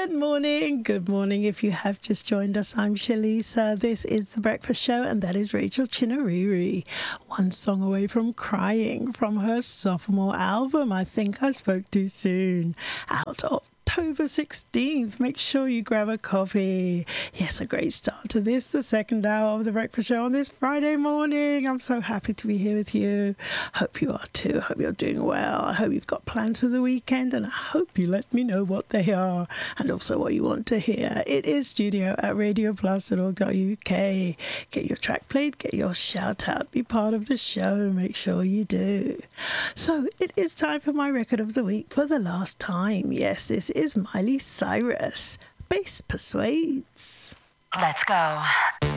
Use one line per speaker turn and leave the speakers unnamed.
Good morning. Good morning. If you have just joined us, I'm Shalisa. This is The Breakfast Show, and that is Rachel Chinariri. One song away from Crying from her sophomore album, I Think I Spoke Too Soon, out October 16th. Make sure you grab a coffee. Yes, a great start to this, the second hour of The Breakfast Show on this Friday morning. I'm so happy to be here with you. Hope you are too. Hope you're doing well. I hope you've got plans for the weekend, and I hope you let me know what they are and also what you want to hear. It is studio@radioplus.org.uk. Get your track played, get your shout out, be part of the show. Make sure you do. So it is time for my record of the week for the last time. Yes, this is Miley Cyrus. Bass Persuades.
Let's go.